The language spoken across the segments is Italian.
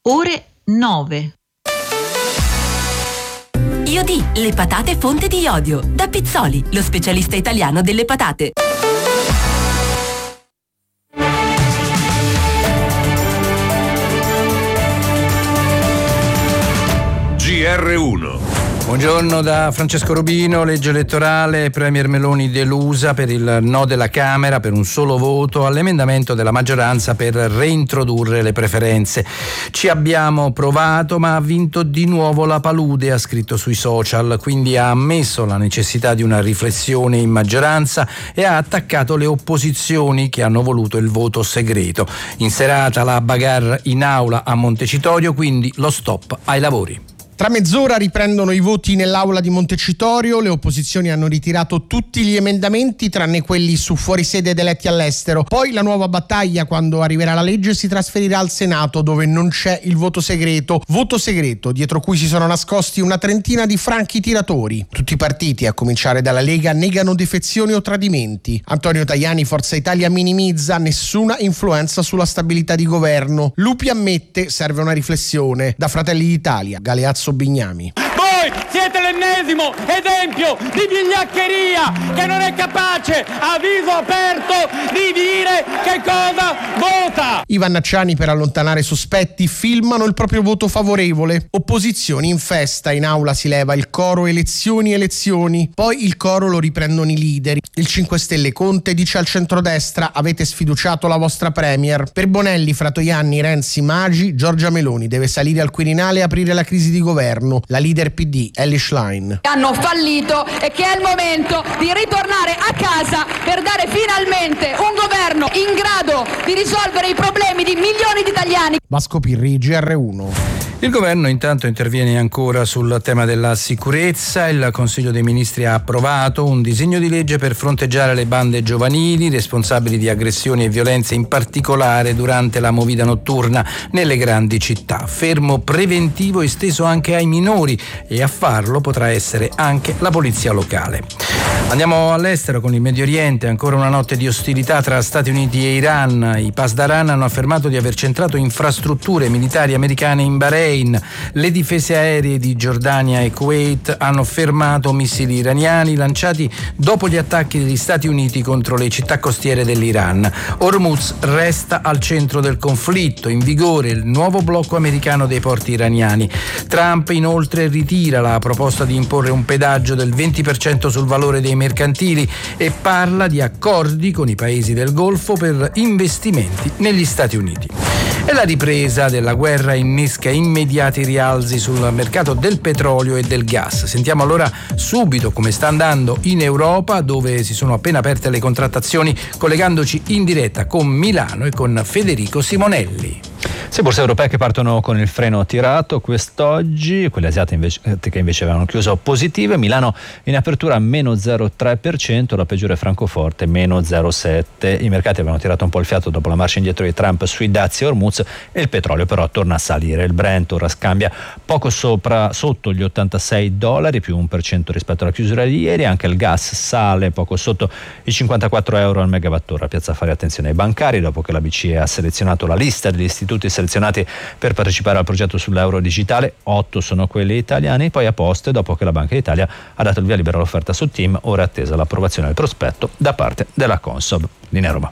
ore 9. Iodi, le patate fonte di iodio. Da Pizzoli, lo specialista italiano delle patate. GR1. Buongiorno da Francesco Rubino. Legge elettorale, Premier Meloni delusa per il no della Camera per un solo voto all'emendamento della maggioranza per reintrodurre le preferenze. Ci abbiamo provato ma ha vinto di nuovo la palude, ha scritto sui social, quindi ha ammesso la necessità di una riflessione in maggioranza e ha attaccato le opposizioni che hanno voluto il voto segreto. In serata la bagarre in aula a Montecitorio, quindi lo stop ai lavori. Tra mezz'ora riprendono i voti nell'aula di Montecitorio. Le opposizioni hanno ritirato tutti gli emendamenti tranne quelli su fuorisede ed eletti all'estero. Poi la nuova battaglia, quando arriverà la legge, si trasferirà al Senato, dove non c'è il voto segreto. Voto segreto dietro cui si sono nascosti una trentina di franchi tiratori. Tutti i partiti, a cominciare dalla Lega, negano defezioni o tradimenti. Antonio Tajani, Forza Italia, minimizza nessuna influenza sulla stabilità di governo. Lupi ammette serve una riflessione. Da Fratelli d'Italia, Galeazzo Bignami. Voi siete l'ennesimo esempio di vigliaccheria che non è capace a viso aperto di dire che cosa vota. I vannacciani, per allontanare sospetti, filmano il proprio voto favorevole. Opposizioni in festa, in aula si leva il coro elezioni. Poi il coro lo riprendono i leader. Il 5 Stelle Conte dice al centrodestra: avete sfiduciato la vostra premier. Per Bonelli, Fratoianni, Renzi, Magi, Giorgia Meloni deve salire al Quirinale e aprire la crisi di governo. La leader PD, Elly Schlein. Hanno fallito e che è il momento di ritornare a casa per dare finalmente un governo in grado di risolvere i problemi di milioni di italiani. Vasco Pirri, GR1. Il governo intanto interviene ancora sul tema della sicurezza. Il Consiglio dei Ministri ha approvato un disegno di legge per fronteggiare le bande giovanili responsabili di aggressioni e violenze, in particolare durante la movida notturna nelle grandi città. Fermo preventivo esteso anche ai minori, e a farlo potrà essere anche la polizia locale. Andiamo all'estero con il Medio Oriente. Ancora una notte di ostilità tra Stati Uniti e Iran. I Pasdaran hanno affermato di aver centrato infrastrutture militari americane in Bahrain. Le difese aeree di Giordania e Kuwait hanno fermato missili iraniani lanciati dopo gli attacchi degli Stati Uniti contro le città costiere dell'Iran. Hormuz resta al centro del conflitto, in vigore il nuovo blocco americano dei porti iraniani. Trump inoltre ritira la proposta di imporre un pedaggio del 20% sul valore dei mercantili e parla di accordi con i paesi del Golfo per investimenti negli Stati Uniti. E la ripresa della guerra innesca immediati rialzi sul mercato del petrolio e del gas. Sentiamo allora subito come sta andando in Europa, dove si sono appena aperte le contrattazioni, collegandoci in diretta con Milano e con Federico Simonelli. Sì, borse europee che partono con il freno tirato quest'oggi, quelle asiatiche invece avevano chiuso positive. Milano in apertura meno 0,3%, la peggiore Francoforte meno 0,7%. I mercati avevano tirato un po' il fiato dopo la marcia indietro di Trump sui dazi e Hormuz, e il petrolio però torna a salire. Il Brent ora scambia poco sotto gli $86, più 1% rispetto alla chiusura di ieri. Anche il gas sale poco sotto i €54 al megawattora. Piazza Affari attenzione ai bancari, dopo che la BCE ha selezionato la lista degli istituti selezionati per partecipare al progetto sull'euro digitale. 8 sono quelli italiani. Poi a Poste, dopo che la Banca d'Italia ha dato il via libera all'offerta su TIM, ora è attesa l'approvazione del prospetto da parte della Consob. Linea Roma.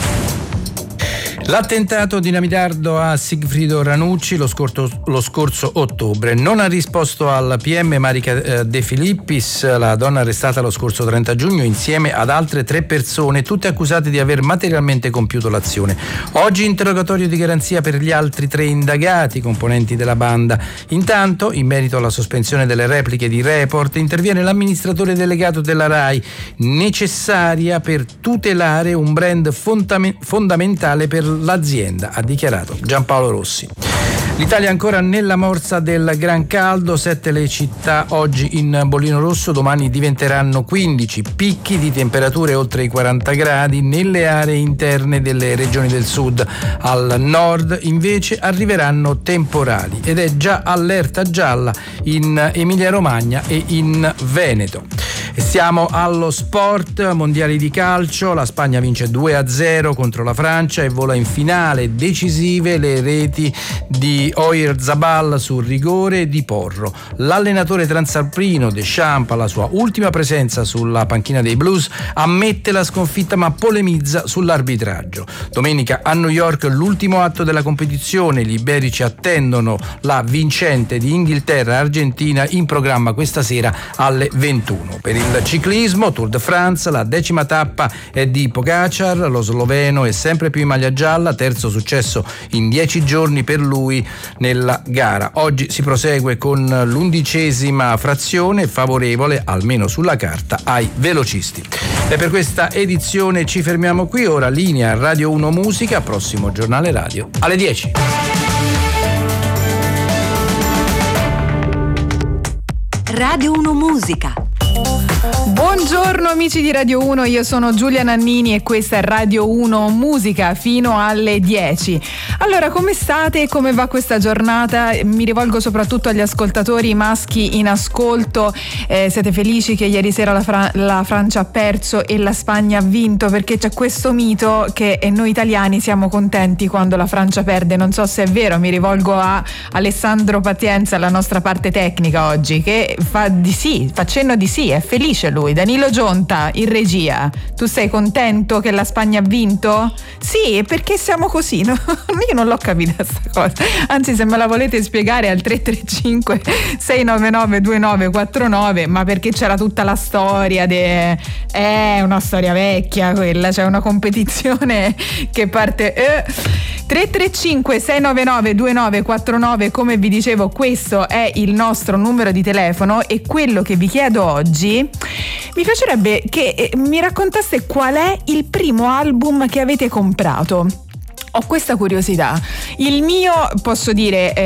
L'attentato dinamitardo a Sigfrido Ranucci lo scorso ottobre. Non ha risposto al PM Marica De Filippis, la donna arrestata lo scorso 30 giugno insieme ad altre 3 persone, tutte accusate di aver materialmente compiuto l'azione. Oggi interrogatorio di garanzia per gli altri 3 indagati, componenti della banda. Intanto, in merito alla sospensione delle repliche di Report, interviene l'amministratore delegato della RAI, necessaria per tutelare un brand fondamentale per l'azienda, ha dichiarato Giampaolo Rossi. L'Italia ancora nella morsa del gran caldo, 7 le città oggi in bollino rosso, domani diventeranno 15, picchi di temperature oltre i 40 gradi nelle aree interne delle regioni del sud. Al nord invece arriveranno temporali ed è già allerta gialla in Emilia Romagna e in Veneto. E siamo allo sport, mondiali di calcio, la Spagna vince 2-0 contro la Francia e vola in finale, decisive le reti di Oyarzabal sul rigore e di Porro. L'allenatore transalpino Deschamps, alla sua ultima presenza sulla panchina dei Blues, ammette la sconfitta ma polemizza sull'arbitraggio. Domenica a New York l'ultimo atto della competizione, gli iberici attendono la vincente di Inghilterra-Argentina in programma questa sera alle 21. Per il ciclismo, Tour de France, la 10ª tappa è di Pogačar, lo sloveno è sempre più in maglia gialla, terzo successo in 10 giorni per lui nella gara. Oggi si prosegue con l'11ª frazione, favorevole almeno sulla carta ai velocisti. E per questa edizione ci fermiamo qui, ora linea Radio 1 Musica, prossimo giornale radio alle 10. Radio 1 Musica. Buongiorno amici di Radio 1, io sono Giulia Nannini e questa è Radio 1 Musica fino alle 10. Allora, come state? Come va questa giornata? Mi rivolgo soprattutto agli ascoltatori maschi in ascolto. Siete felici che ieri sera la Francia ha perso e la Spagna ha vinto? Perché c'è questo mito che noi italiani siamo contenti quando la Francia perde. Non so se è vero, mi rivolgo a Alessandro Pazienza, la nostra parte tecnica oggi, che fa cenno di sì, è felice lui. Danilo Gionta in regia, tu sei contento che la Spagna ha vinto? Sì, perché siamo così? No, io non l'ho capita questa cosa, anzi se me la volete spiegare al 335 699 2949, ma perché c'era tutta la storia è una storia vecchia quella, c'è una competizione che parte 335 699 2949, come vi dicevo questo è il nostro numero di telefono e quello che vi chiedo oggi, mi piacerebbe che mi raccontaste qual è il primo album che avete comprato. Ho questa curiosità. Il mio, posso dire,